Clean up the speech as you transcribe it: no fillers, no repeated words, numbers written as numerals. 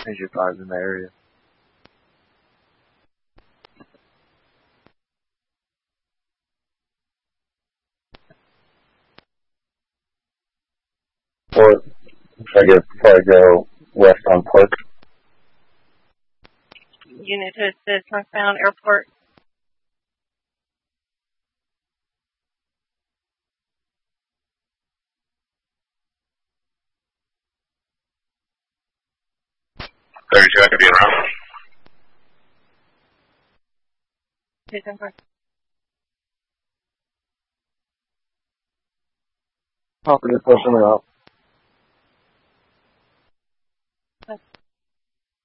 Passenger 5's in the area. Or I guess probably go west on Park. Unit to assist northbound airport. I could be around. Offer to push them out.